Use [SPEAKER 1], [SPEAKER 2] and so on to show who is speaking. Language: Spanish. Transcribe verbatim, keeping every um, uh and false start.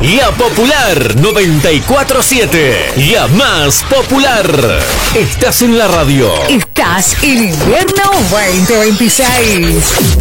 [SPEAKER 1] La Popular noventa y cuatro punto siete. La más popular. Estás en la radio.
[SPEAKER 2] Estás en invierno veinte veintiséis.